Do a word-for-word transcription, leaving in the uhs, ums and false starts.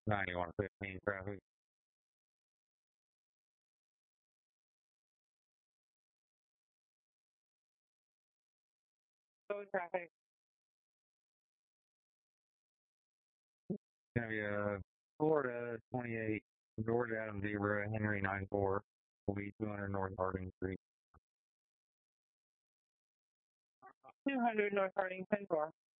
ninety-one fifteen traffic. Slow traffic. Gonna be a Florida twenty-eight, Georgia Adam Zebra, Henry nine four. Will be two hundred North Harding Street. two hundred North Harding, ten four.